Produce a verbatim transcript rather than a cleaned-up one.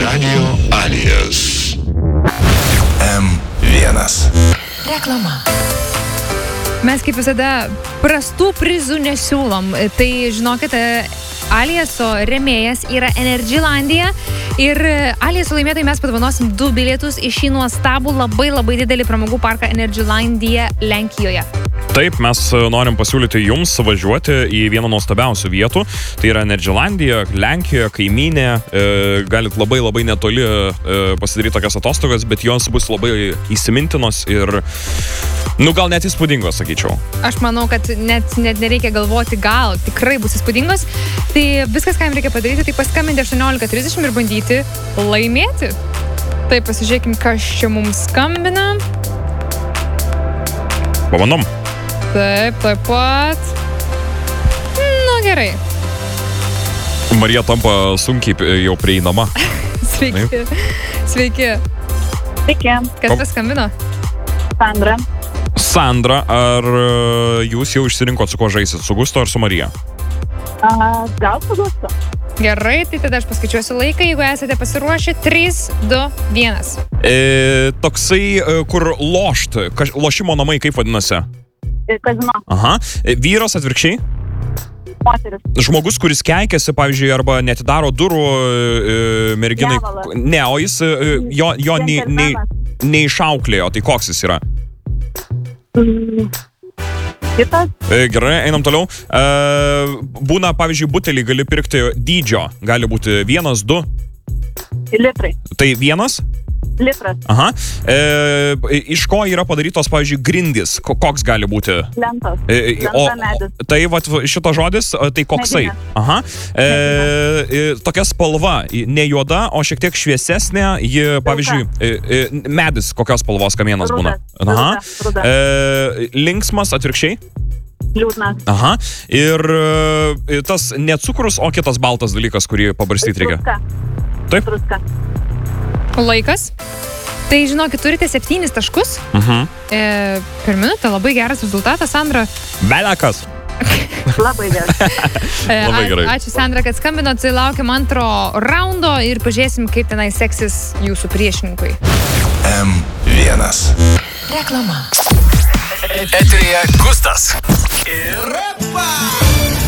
Radio Alijas. M vienas. Reklama. Mes kaip visada prastų prizų nesiūlom. Tai žinokite, Alijaso rėmėjas yra Energylandija ir Alijaso laimėtojai mes padovanosim du bilietus į šį nuostabų labai labai didelį pramogų parką Energylandija Lenkijoje. Taip, mes norim pasiūlyti jums važiuoti į vieną nuostabiausių vietų. Tai yra Energylandija, Lenkijoje, kaimynė. E, galit labai labai netoli e, pasidaryti tokias atostogas, bet jos bus labai įsimintinos ir, nu, gal net įspūdingos, sakyčiau. Aš manau, kad net, net nereikia galvoti, gal tikrai bus įspūdingos. Tai viskas, ką jums reikia padaryti, tai paskambinti aštuoniolika trisdešimt ir bandyti laimėti. Tai pasižiūrėkim, kas čia mums skambina. Pabandom. Taip, taip pat. Nu, gerai. Marija tampa sunkiai jau prieinama. Sveiki. Taip. Sveiki. Sveiki. Kas paskambino? Sandra. Sandra, ar jūs jau išsirinkot, su kuo žaisit? Su Gusto ar su Marija? A, gal su Gusto. Gerai, tai tada aš paskaičiuosiu laiką, jeigu esate pasiruošę. trys, du, vienas. E, toksai, kur lošt, kaž, lošimo namai, kaip vadinasi? Kazino. Aha. E, vyras atvirkščiai? Moteris. Žmogus, kuris keikiasi, pavyzdžiui, arba netidaro durų e, merginai. Dievalas. Ne, o jis e, jo, jo nei, nei, neišauklėjo. Tai koks jis yra? Mm. Kitas. E, gerai, einam toliau. E, būna, pavyzdžiui, butelį gali pirkti dydžio. Gali būti vienas, du. Litrai. Tai vienas? Litras. Aha. E, iš ko yra padarytos, pavyzdžiui, grindys? Koks gali būti? Lentos. E, o, Lenta medis. tai vat, šito žodis, tai koksai? Medinė. Aha. E, e, tokia spalva, ne juoda, o šiek tiek šviesesnė, ji, pavyzdžiui, e, e, medis, kokios spalvos kamienas būna? Rudas. Aha. Ruda. E, linksmas atvirkščiai? Liūdnas. Aha. Ir e, tas ne cukrus, o kitas baltas dalykas, kurį pabarstyti reikia. Truska. Taip. Truska. Laikas. Tai žinokit, turite septynis taškus. Mhm. E, per minutę labai geras rezultatas, Sandra. Belekas. Labai gerai. E, Labai gerai. Ačiū, Sandra, kad skambinot. Laukiam antro raundo ir pažiūrėsim, kaip tenai seksis jūsų priešininkui. M vienas. Reklama. Eteryje Gustas ir